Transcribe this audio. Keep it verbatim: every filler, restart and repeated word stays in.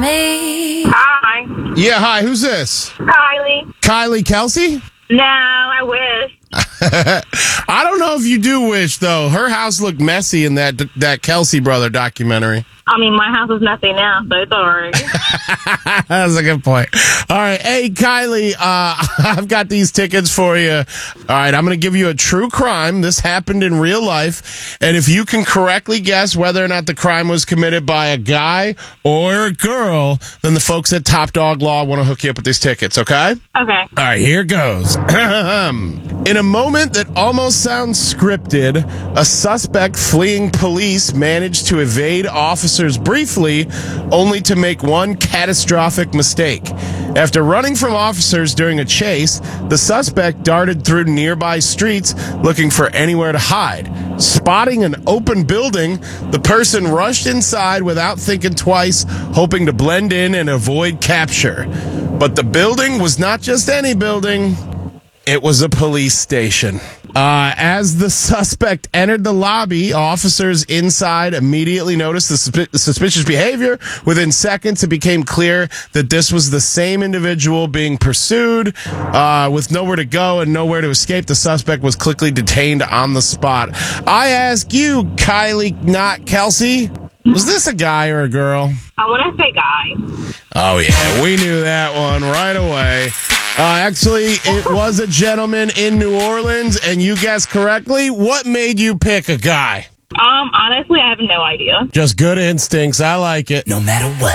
me. Hi. Yeah, hi, who's this? Kylie. Kylie Kelsey? No, I wish. I don't know if you do wish, though. Her house looked messy in that that Kelsey brother documentary. I mean, my house is nothing now, so it's all right. That's a good point. All right. Hey, Kylie, uh, I've got these tickets for you. All right. I'm going to give you a true crime. This happened in real life. And if you can correctly guess whether or not the crime was committed by a guy or a girl, then the folks at Top Dog Law want to hook you up with these tickets, okay? Okay. All right, here goes. In a moment that almost sounds scripted, a suspect fleeing police managed to evade officers briefly, only to make one catastrophic mistake. After running from officers during a chase, the suspect darted through nearby streets looking for anywhere to hide. Spotting an open building, the person rushed inside without thinking twice, hoping to blend in and avoid capture. But the building was not just any building. It was a police station. Uh, as the suspect entered the lobby, officers inside immediately noticed the susp- suspicious behavior. Within seconds, it became clear that this was the same individual being pursued. Uh, with nowhere to go and nowhere to escape, the suspect was quickly detained on the spot. I ask you, Kylie, not Kelsey, was this a guy or a girl? I want to say guy. Oh, yeah, we knew that one right away. Uh, actually, it was a gentleman in New Orleans, and you guessed correctly. What made you pick a guy? Um, honestly, I have no idea. Just good instincts. I like it. No matter what.